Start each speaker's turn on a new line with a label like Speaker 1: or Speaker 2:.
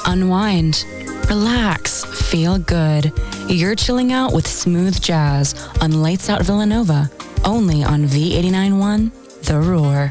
Speaker 1: unwind, relax, feel good. You're chilling out with smooth jazz on Lights Out Villanova, only on V89.1 The Roar.